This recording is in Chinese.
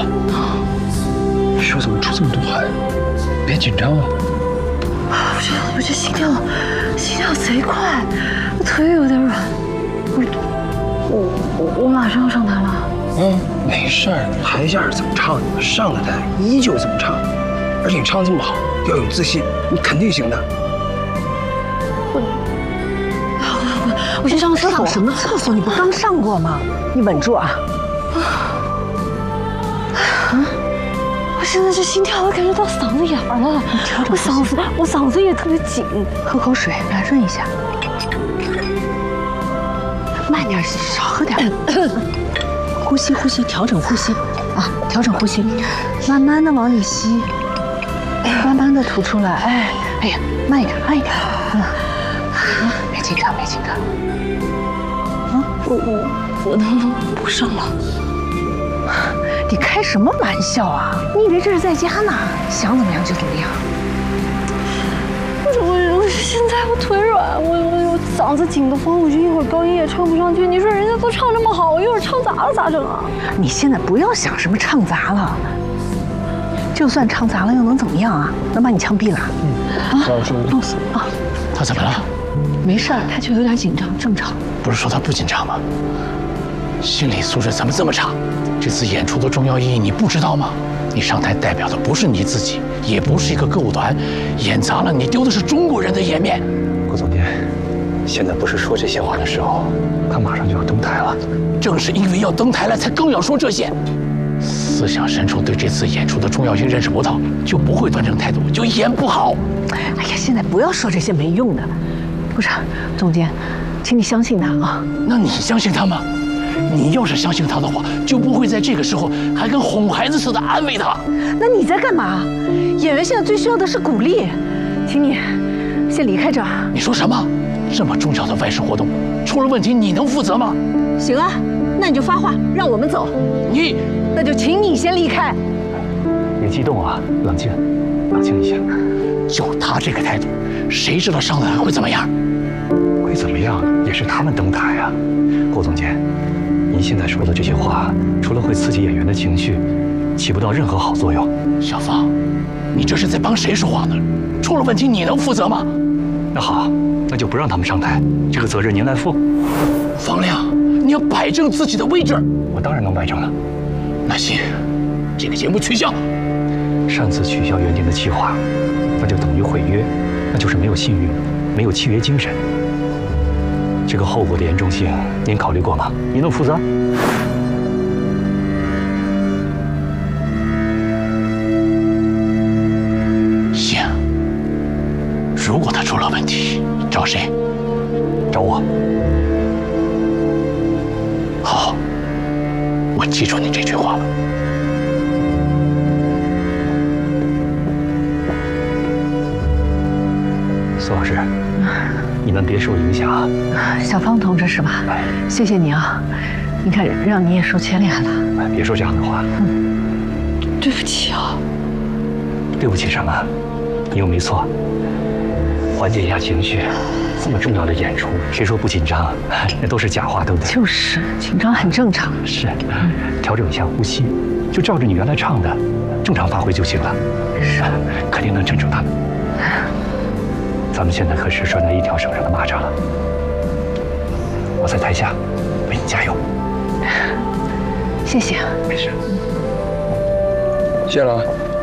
手怎么出这么多汗？别紧张啊！ 我这心跳贼快，我腿有点软。我马上上台了。 没事儿，台下是怎么唱的，上了台依旧怎么唱。而且你唱得这么好，要有自信，你肯定行的。 我去上个厕所。 上什么厕所？你不刚上过吗？你稳住啊！ 我现在这心跳都感觉到嗓子眼儿了，我嗓子也特别紧。 喝口水来润一下。慢点，少喝点。呼吸，调整呼吸啊，调整呼吸，慢慢的往里吸，慢慢的吐出来。哎呀，慢一点。别紧张。 我能不能不上了？ 你开什么玩笑啊？你以为这是在家呢？想怎么样就怎么样。 我现在我腿软，我嗓子紧得慌，我就一会儿高音也唱不上去。你说人家都唱这么好，我一会儿唱砸了咋整啊？ 你现在不要想什么唱砸了，就算唱砸了又能怎么样啊？能把你枪毙了？弄死啊！ 他怎么了？ 没事儿，他就有点紧张，正常。 不是说他不紧张吗？心理素质怎么这么差？这次演出的重要意义你不知道吗？你上台代表的不是你自己，也不是一个歌舞团，演砸了你丢的是中国人的颜面。 顾总监，现在不是说这些话的时候，他马上就要登台了。 正是因为要登台了，才更要说这些。思想深处对这次演出的重要性认识不到，就不会端正态度，就演不好。 哎呀，现在不要说这些没用的。不是，总监，请你相信他啊。 那你相信他吗？你要是相信他的话，就不会在这个时候还跟哄孩子似的安慰他。 那你在干嘛？演员现在最需要的是鼓励，请你先离开这儿。 你说什么？这么重要的外事活动，出了问题你能负责吗？ 行啊，那你就发话，让我们走。那就请你先离开。 别激动啊，冷静一下。 就他这个态度，谁知道上台会怎么样？ 会怎么样也是他们登台啊。顾总监，您现在说的这些话，除了会刺激演员的情绪，起不到任何好作用。 小芳，你这是在帮谁说话呢？出了问题你能负责吗？ 那好，那就不让他们上台，这个责任您来负。 方亮，你要摆正自己的位置。 我当然能摆正了。 那行，这个节目取消。 擅自取消原定的计划，那就等于毁约，那就是没有信誉，没有契约精神。这个后果的严重性，您考虑过吗？您能负责？ 行，如果他出了问题，找谁？ 找我。 好，我记住你这句话了。 苏老师，你们别受影响啊。 小芳同志是吧？谢谢你啊，你看让你也受牵连了。 别说这样的话。 对不起啊。 对不起什么？你又没错。缓解一下情绪，这么重要的演出，谁说不紧张？那都是假话，对不对？ 就是紧张很正常。 是，调整一下呼吸，就照着你原来唱的，正常发挥就行了。 是， 肯定能镇住他们。咱们现在可是拴在一条绳上的蚂蚱了。我在台下为你加油。 谢谢。 没事。 谢了。